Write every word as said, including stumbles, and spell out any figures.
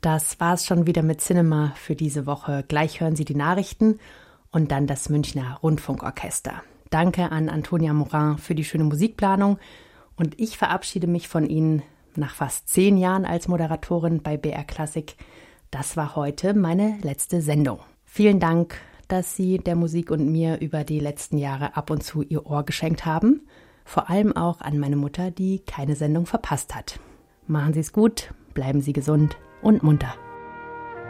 Das war's schon wieder mit Cinema für diese Woche. Gleich hören Sie die Nachrichten und dann das Münchner Rundfunkorchester. Danke an Antonia Morin für die schöne Musikplanung und ich verabschiede mich von Ihnen nach fast zehn Jahren als Moderatorin bei B R Klassik. Das war heute meine letzte Sendung. Vielen Dank, dass Sie der Musik und mir über die letzten Jahre ab und zu Ihr Ohr geschenkt haben. Vor allem auch an meine Mutter, die keine Sendung verpasst hat. Machen Sie es gut, bleiben Sie gesund und munter.